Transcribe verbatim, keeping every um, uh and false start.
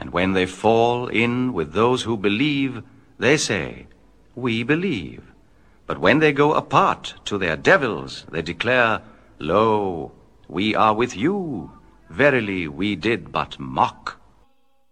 And when they fall in with those who believe, they say, We believe. But when they go apart to their devils, they declare, Lo, we are with you. Verily, we did but mock.